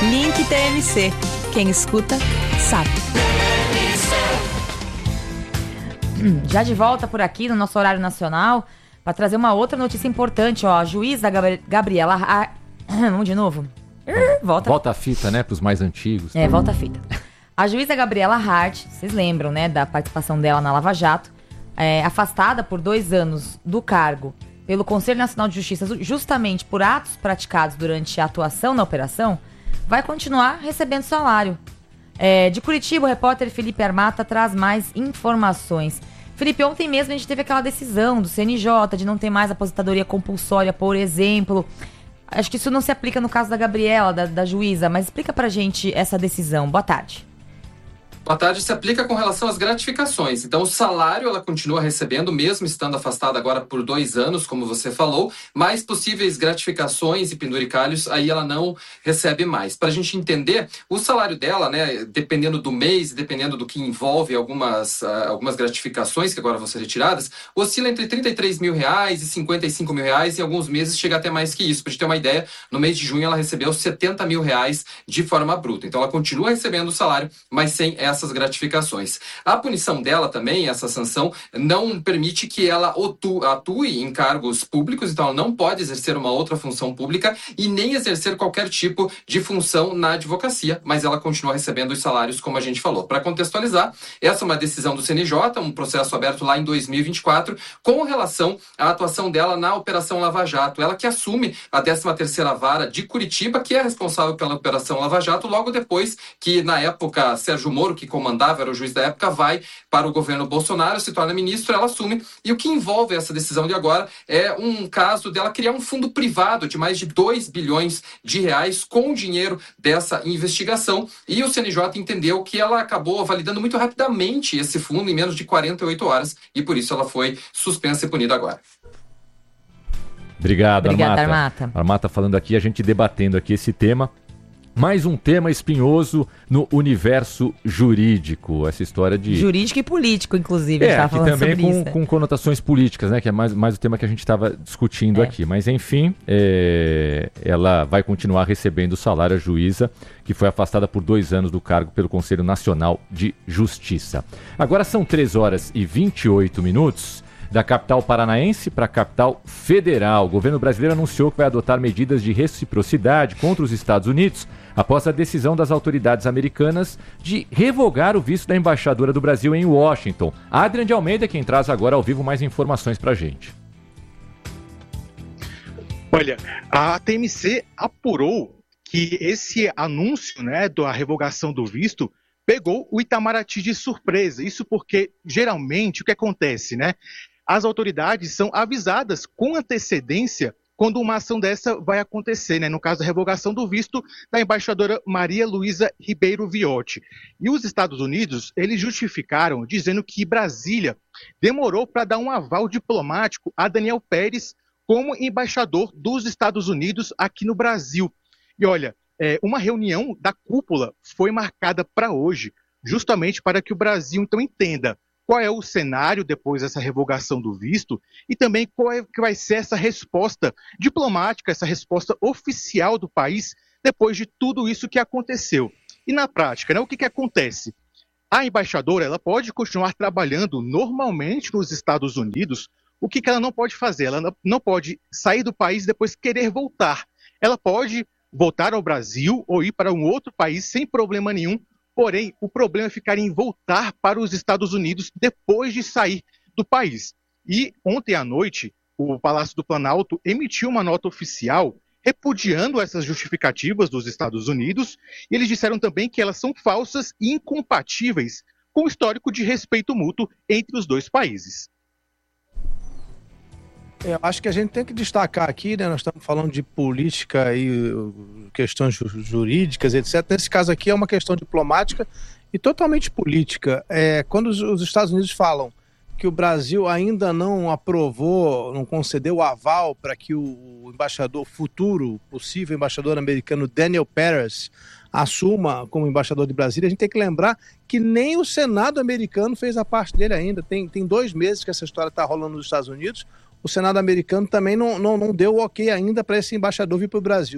Link TMC. Quem escuta, sabe. Já de volta por aqui no nosso horário nacional para trazer uma outra notícia importante. A juíza Gabriela... Vamos de novo? Volta a fita, né? Para os mais antigos. Volta a fita. A juíza Gabriela Hart, vocês lembram, né? Da participação dela na Lava Jato. Afastada por 2 anos do cargo pelo Conselho Nacional de Justiça, justamente por atos praticados durante a atuação na operação, vai continuar recebendo salário. De Curitiba, o repórter Felipe Armata traz mais informações. Felipe, ontem mesmo a gente teve aquela decisão do CNJ de não ter mais aposentadoria compulsória, por exemplo. Acho que isso não se aplica no caso da Gabriela, da juíza, mas explica pra gente essa decisão. Boa tarde. Boa tarde, se aplica com relação às gratificações. Então, o salário ela continua recebendo, mesmo estando afastada agora por 2 anos, como você falou, mas possíveis gratificações e penduricalhos, aí ela não recebe mais. Para a gente entender, o salário dela, né, dependendo do mês, dependendo do que envolve algumas gratificações, que agora vão ser retiradas, oscila entre R$33 mil e R$55 mil, e em alguns meses chega até mais que isso. Para a gente ter uma ideia, no mês de junho ela recebeu R$70 mil de forma bruta. Então, ela continua recebendo o salário, mas sem essas gratificações. A punição dela também, essa sanção, não permite que ela atue em cargos públicos, então ela não pode exercer uma outra função pública e nem exercer qualquer tipo de função na advocacia, mas ela continua recebendo os salários, como a gente falou. Para contextualizar, essa é uma decisão do CNJ, um processo aberto lá em 2024, com relação à atuação dela na Operação Lava Jato. Ela que assume a 13ª Vara de Curitiba, que é responsável pela Operação Lava Jato, logo depois que, na época, Sérgio Moro, que comandava, era o juiz da época, vai para o governo Bolsonaro, se torna ministro, ela assume. E o que envolve essa decisão de agora é um caso dela criar um fundo privado de mais de R$2 bilhões com o dinheiro dessa investigação. E o CNJ entendeu que ela acabou validando muito rapidamente esse fundo, em menos de 48 horas, e por isso ela foi suspensa e punida agora. Obrigado, Armata. Armata falando aqui, a gente debatendo aqui esse tema. Mais um tema espinhoso no universo jurídico. Essa história de... Jurídico e político, inclusive. Que também com conotações políticas, né? Que é mais o tema que a gente estava discutindo aqui. Mas, enfim, ela vai continuar recebendo o salário, a juíza, que foi afastada por 2 anos do cargo pelo Conselho Nacional de Justiça. Agora são 3h28. Da capital paranaense para a capital federal. O governo brasileiro anunciou que vai adotar medidas de reciprocidade contra os Estados Unidos após a decisão das autoridades americanas de revogar o visto da embaixadora do Brasil em Washington. Adrian de Almeida, quem traz agora ao vivo mais informações para a gente. Olha, a TMC apurou que esse anúncio, né, da revogação do visto pegou o Itamaraty de surpresa. Isso porque, geralmente, o que acontece, né? As autoridades são avisadas com antecedência quando uma ação dessa vai acontecer, né? No caso, a revogação do visto da embaixadora Maria Luísa Ribeiro Viotti. E os Estados Unidos, eles justificaram dizendo que Brasília demorou para dar um aval diplomático a Daniel Pérez como embaixador dos Estados Unidos aqui no Brasil. E olha, uma reunião da cúpula foi marcada para hoje, justamente para que o Brasil, então, entenda qual é o cenário depois dessa revogação do visto e também qual é que vai ser essa resposta diplomática, essa resposta oficial do país depois de tudo isso que aconteceu. E na prática, né, o que acontece? A embaixadora ela pode continuar trabalhando normalmente nos Estados Unidos. O que ela não pode fazer? Ela não pode sair do país e depois querer voltar. Ela pode voltar ao Brasil ou ir para um outro país sem problema nenhum. Porém, o problema é ficar em voltar para os Estados Unidos depois de sair do país. E ontem à noite, o Palácio do Planalto emitiu uma nota oficial repudiando essas justificativas dos Estados Unidos. E eles disseram também que elas são falsas e incompatíveis com o histórico de respeito mútuo entre os dois países. Eu acho que a gente tem que destacar aqui, né? Nós estamos falando de política e questões jurídicas, etc. Nesse caso aqui é uma questão diplomática e totalmente política. Quando os Estados Unidos falam que o Brasil ainda não aprovou, não concedeu o aval para que o embaixador futuro, possível embaixador americano Daniel Pérez, assuma como embaixador de Brasília, a gente tem que lembrar que nem o Senado americano fez a parte dele ainda. Tem 2 meses que essa história está rolando nos Estados Unidos. O Senado americano também não deu o ok ainda para esse embaixador vir para o Brasil.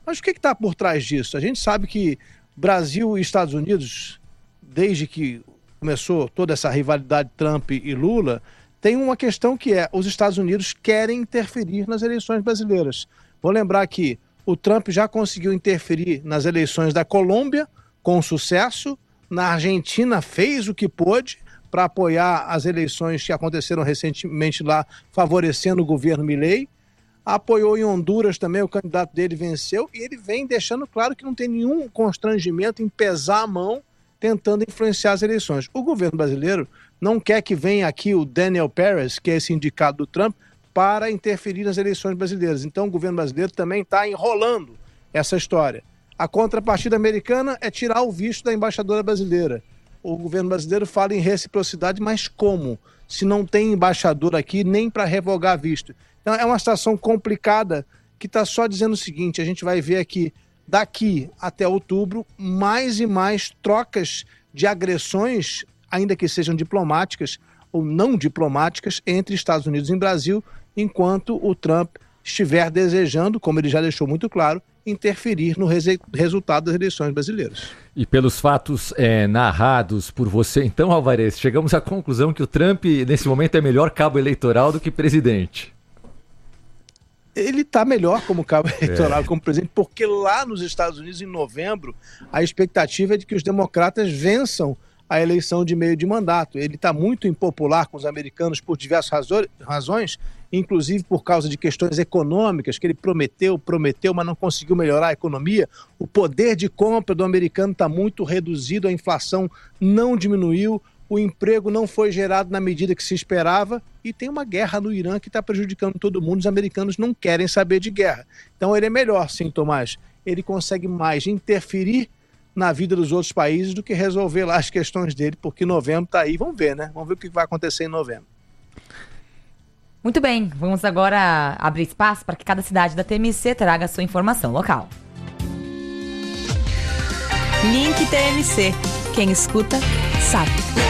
Mas o que está por trás disso? A gente sabe que Brasil e Estados Unidos, desde que começou toda essa rivalidade Trump e Lula, tem uma questão que é: os Estados Unidos querem interferir nas eleições brasileiras. Vou lembrar que o Trump já conseguiu interferir nas eleições da Colômbia com sucesso, na Argentina fez o que pôde para apoiar as eleições que aconteceram recentemente lá, favorecendo o governo Milei. Apoiou em Honduras também, o candidato dele venceu, e ele vem deixando claro que não tem nenhum constrangimento em pesar a mão tentando influenciar as eleições. O governo brasileiro não quer que venha aqui o Daniel Peres, que é esse indicado do Trump, para interferir nas eleições brasileiras. Então o governo brasileiro também está enrolando essa história. A contrapartida americana é tirar o visto da embaixadora brasileira. O governo brasileiro fala em reciprocidade, mas como? Se não tem embaixador aqui nem para revogar visto. Então é uma situação complicada que está só dizendo o seguinte: a gente vai ver aqui, daqui até outubro, mais e mais trocas de agressões, ainda que sejam diplomáticas ou não diplomáticas, entre Estados Unidos e Brasil, enquanto o Trump estiver desejando, como ele já deixou muito claro, interferir no resultado das eleições brasileiras. E pelos fatos narrados por você, então, Alvarez, chegamos à conclusão que o Trump, nesse momento, é melhor cabo eleitoral do que presidente. Ele está melhor como cabo eleitoral, como presidente, porque lá nos Estados Unidos, em novembro, a expectativa é de que os democratas vençam a eleição de meio de mandato. Ele está muito impopular com os americanos por diversas razões, inclusive por causa de questões econômicas, que ele prometeu, mas não conseguiu melhorar a economia. O poder de compra do americano está muito reduzido, a inflação não diminuiu, o emprego não foi gerado na medida que se esperava, e tem uma guerra no Irã que está prejudicando todo mundo. Os americanos não querem saber de guerra. Então ele é melhor, sim, Tomás. Ele consegue mais interferir na vida dos outros países do que resolver lá as questões dele, porque novembro está aí. Vamos ver, né? Vamos ver o que vai acontecer em novembro. Muito bem, vamos agora abrir espaço para que cada cidade da TMC traga a sua informação local. Link TMC. Quem escuta, sabe.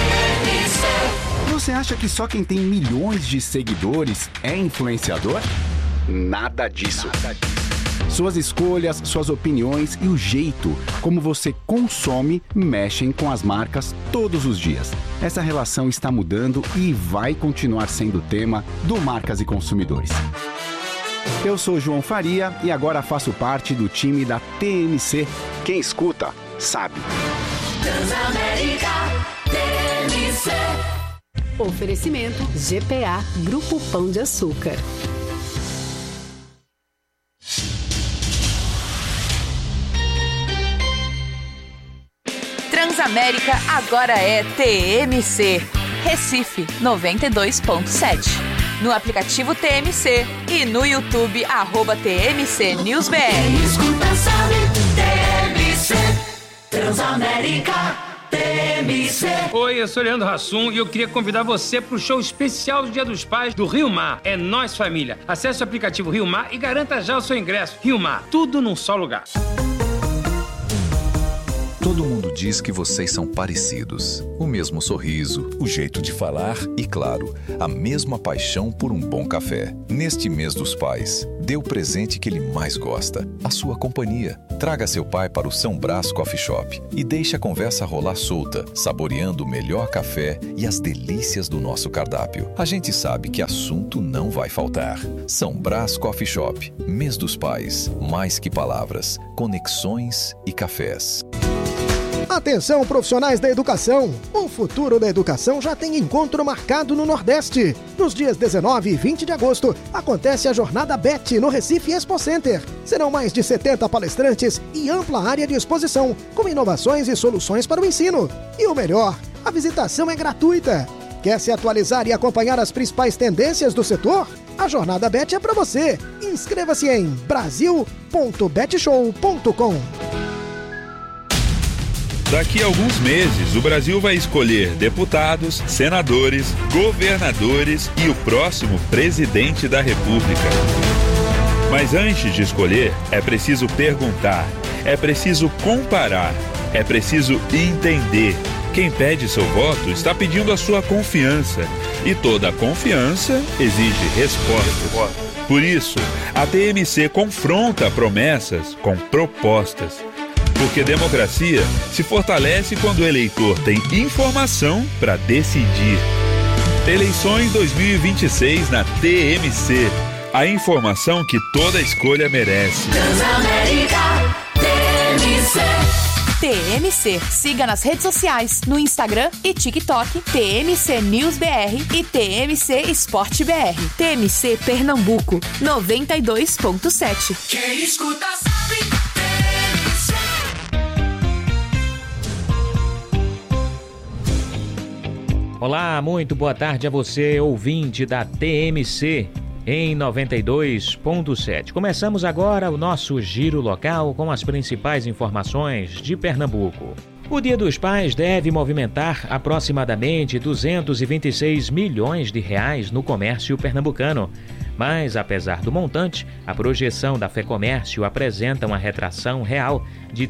Você acha que só quem tem milhões de seguidores é influenciador? Nada disso. Suas escolhas, suas opiniões e o jeito como você consome mexem com as marcas todos os dias. Essa relação está mudando e vai continuar sendo tema do Marcas e Consumidores. Eu sou João Faria e agora faço parte do time da TMC. Quem escuta, sabe. Transamérica TMC. Oferecimento GPA Grupo Pão de Açúcar. Transamérica agora é TMC. Recife 92.7. No aplicativo TMC e no YouTube @TMC NewsBR. Quem escuta sabe, TMC. Transamérica TMC. Oi, eu sou Leandro Hassum e eu queria convidar você para o show especial do Dia dos Pais do Rio Mar. É Nós Família. Acesse o aplicativo Rio Mar e garanta já o seu ingresso. Rio Mar, tudo num só lugar. Todo mundo diz que vocês são parecidos. O mesmo sorriso, o jeito de falar e, claro, a mesma paixão por um bom café. Neste mês dos pais, dê o presente que ele mais gosta, a sua companhia. Traga seu pai para o São Brás Coffee Shop e deixe a conversa rolar solta, saboreando o melhor café e as delícias do nosso cardápio. A gente sabe que assunto não vai faltar. São Brás Coffee Shop, mês dos pais. Mais que palavras, conexões e cafés. Atenção, profissionais da educação! O futuro da educação já tem encontro marcado no Nordeste. Nos dias 19 e 20 de agosto, acontece a Jornada BET no Recife Expo Center. Serão mais de 70 palestrantes e ampla área de exposição, com inovações e soluções para o ensino. E o melhor, a visitação é gratuita. Quer se atualizar e acompanhar as principais tendências do setor? A Jornada BET é para você. Inscreva-se em brasil.betshow.com. Daqui a alguns meses, o Brasil vai escolher deputados, senadores, governadores e o próximo presidente da República. Mas antes de escolher, é preciso perguntar, é preciso comparar, é preciso entender Quem pede seu voto está pedindo a sua confiança. E toda confiança exige respostas. Por isso, a TMC confronta promessas com propostas. Porque democracia se fortalece quando o eleitor tem informação para decidir. Eleições 2026 na TMC. A informação que toda escolha merece. Transamérica, TMC. TMC. Siga nas redes sociais, no Instagram e TikTok, TMC News BR e TMC Esporte BR. TMC Pernambuco, 92.7. Quem escuta sabe, TMC. Olá, muito boa tarde a você, ouvinte da TMC. Em 92.7. Começamos agora o nosso giro local com as principais informações de Pernambuco. O Dia dos Pais deve movimentar aproximadamente 226 milhões de reais no comércio pernambucano. Mas, apesar do montante, a projeção da FEComércio apresenta uma retração real de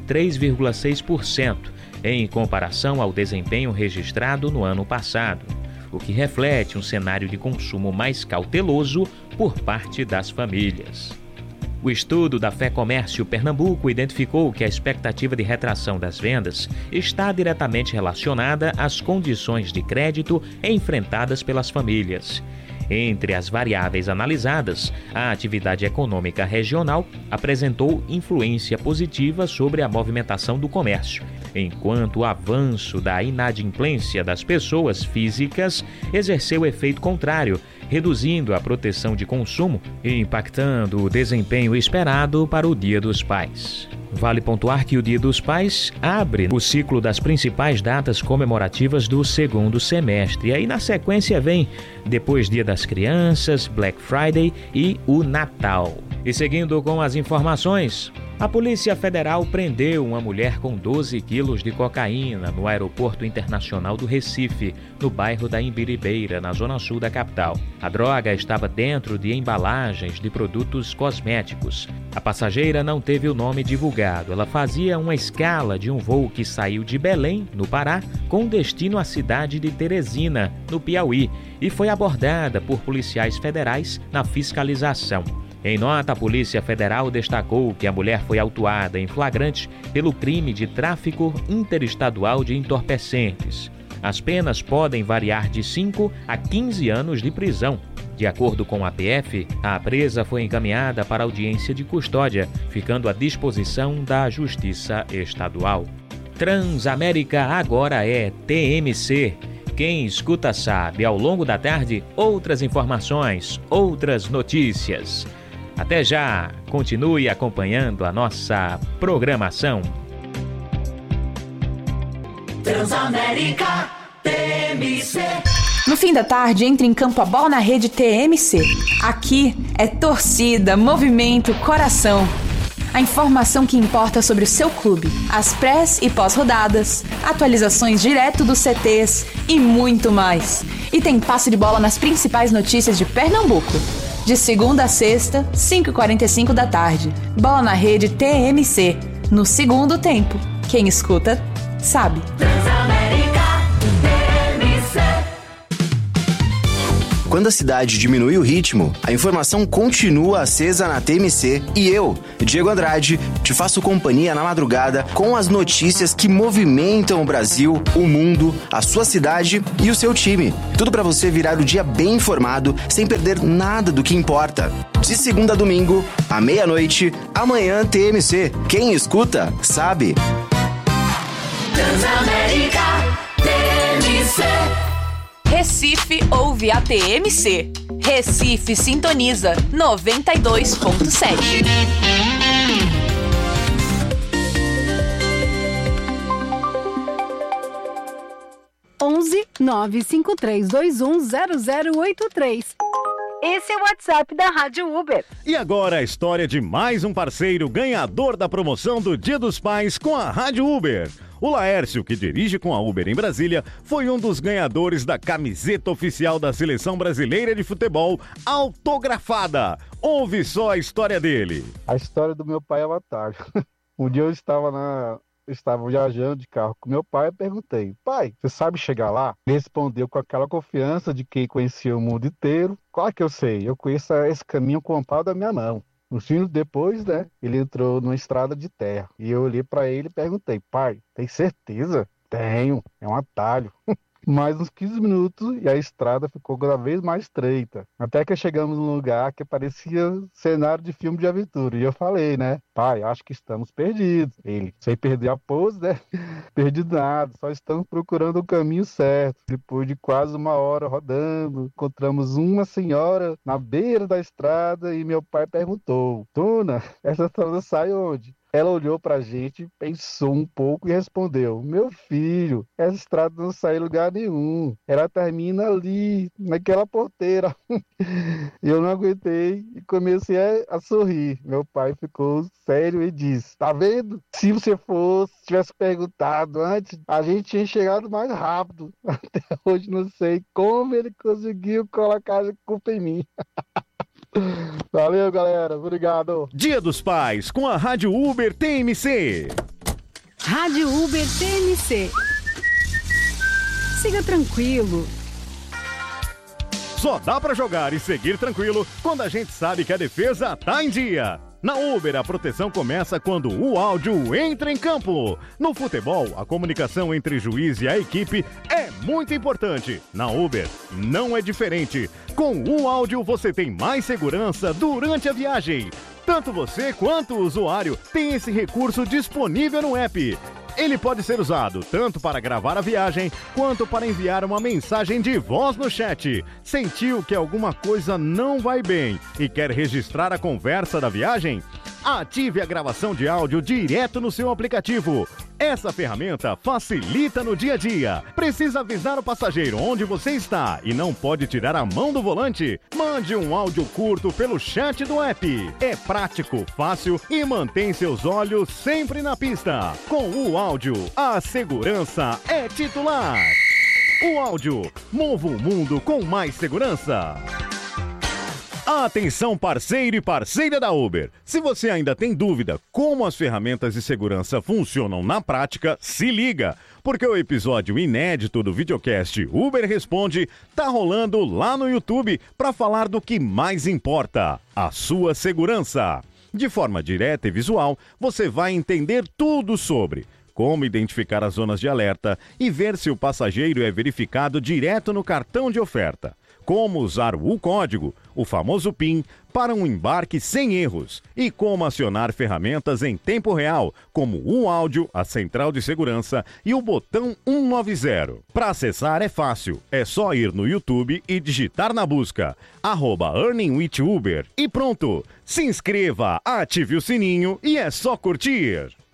3,6% em comparação ao desempenho registrado no ano passado, o que reflete um cenário de consumo mais cauteloso por parte das famílias. O estudo da FEComércio Pernambuco identificou que a expectativa de retração das vendas está diretamente relacionada às condições de crédito enfrentadas pelas famílias. Entre as variáveis analisadas, a atividade econômica regional apresentou influência positiva sobre a movimentação do comércio, enquanto o avanço da inadimplência das pessoas físicas exerceu efeito contrário, reduzindo a proteção de consumo e impactando o desempenho esperado para o Dia dos Pais. Vale pontuar que o Dia dos Pais abre o ciclo das principais datas comemorativas do segundo semestre. E aí na sequência vem depois Dia das Crianças, Black Friday e o Natal. E seguindo com as informações, a Polícia Federal prendeu uma mulher com 12 quilos de cocaína no Aeroporto Internacional do Recife, no bairro da Imbiribeira, na zona sul da capital. A droga estava dentro de embalagens de produtos cosméticos. A passageira não teve o nome divulgado. Ela fazia uma escala de um voo que saiu de Belém, no Pará, com destino à cidade de Teresina, no Piauí, e foi abordada por policiais federais na fiscalização. Em nota, a Polícia Federal destacou que a mulher foi autuada em flagrante pelo crime de tráfico interestadual de entorpecentes. As penas podem variar de 5 a 15 anos de prisão. De acordo com a PF, a presa foi encaminhada para audiência de custódia, ficando à disposição da Justiça Estadual. Transamérica agora é TMC. Quem escuta sabe, ao longo da tarde, outras informações, outras notícias. Até já! Continue acompanhando a nossa programação. Transamérica, TMC. No fim da tarde, entre em campo a bola na rede TMC. Aqui é torcida, movimento, coração. A informação que importa sobre o seu clube, as prés e pós-rodadas, atualizações direto dos CTs e muito mais. E tem passe de bola nas principais notícias de Pernambuco. De segunda a sexta, 5h45 da tarde. Bola na rede TMC. No segundo tempo. Quem escuta, sabe. Transamérica, TMC. Quando a cidade diminui o ritmo, a informação continua acesa na TMC e eu, Diego Andrade, te faço companhia na madrugada com as notícias que movimentam o Brasil, o mundo, a sua cidade e o seu time. Tudo para você virar o dia bem informado, sem perder nada do que importa. De segunda a domingo, à meia-noite, amanhã TMC. Quem escuta, sabe. Transamérica, TMC. Recife ouve a TMC. Recife sintoniza 92.7. 11-95321-0083. Esse é o WhatsApp da Rádio Uber. E agora a história de mais um parceiro ganhador da promoção do Dia dos Pais com a Rádio Uber. O Laércio, que dirige com a Uber em Brasília, foi um dos ganhadores da camiseta oficial da Seleção Brasileira de Futebol autografada. Ouve só a história dele. A história do meu pai é uma tarde. Um dia eu estava eu estava viajando de carro com meu pai e perguntei: pai, você sabe chegar lá? Ele respondeu com aquela confiança de quem conhecia o mundo inteiro: claro que eu sei, eu conheço esse caminho com o pau da minha mão. Uns minutos depois, né, ele entrou numa estrada de terra e eu olhei para ele e perguntei: pai, tem certeza? Tenho, é um atalho. Mais uns 15 minutos e a estrada ficou cada vez mais estreita. Até que chegamos num lugar que parecia cenário de filme de aventura. E eu falei, né? Pai, acho que estamos perdidos. Ele, sem perder a pose, né? Perdido nada, só estamos procurando o caminho certo. Depois de quase 1 hora rodando, encontramos uma senhora na beira da estrada e meu pai perguntou: Dona, essa estrada sai onde? Ela olhou pra gente, pensou um pouco e respondeu: meu filho, essa estrada não sai em lugar nenhum. Ela termina ali, naquela porteira. Eu não aguentei e comecei a sorrir. Meu pai ficou sério e disse: tá vendo? Se você tivesse perguntado antes, a gente tinha chegado mais rápido. Até hoje não sei como ele conseguiu colocar a culpa em mim. Valeu, galera. Obrigado. Dia dos Pais com a Rádio Uber TMC. Rádio Uber TMC. Siga tranquilo. Só dá pra jogar e seguir tranquilo quando a gente sabe que a defesa tá em dia. Na Uber, a proteção começa quando o áudio entra em campo. No futebol, a comunicação entre juiz e a equipe é muito importante. Na Uber, não é diferente. Com o áudio, você tem mais segurança durante a viagem. Tanto você quanto o usuário tem esse recurso disponível no app. Ele pode ser usado tanto para gravar a viagem, quanto para enviar uma mensagem de voz no chat. Sentiu que alguma coisa não vai bem e quer registrar a conversa da viagem? Ative a gravação de áudio direto no seu aplicativo. Essa ferramenta facilita no dia a dia. Precisa avisar o passageiro onde você está e não pode tirar a mão do volante? Mande um áudio curto pelo chat do app. É prático, fácil e mantém seus olhos sempre na pista. Com o áudio, a segurança é titular. O áudio, mova o mundo com mais segurança. Atenção, parceiro e parceira da Uber. Se você ainda tem dúvida como as ferramentas de segurança funcionam na prática, se liga, porque o episódio inédito do videocast Uber Responde tá rolando lá no YouTube para falar do que mais importa, a sua segurança. De forma direta e visual, você vai entender tudo sobre como identificar as zonas de alerta e ver se o passageiro é verificado direto no cartão de oferta. Como usar o código, o famoso PIN, para um embarque sem erros e como acionar ferramentas em tempo real, como o áudio, a central de segurança e o botão 190. Para acessar é fácil, é só ir no YouTube e digitar na busca @EarningWithUber e pronto. Se inscreva, ative o sininho e é só curtir.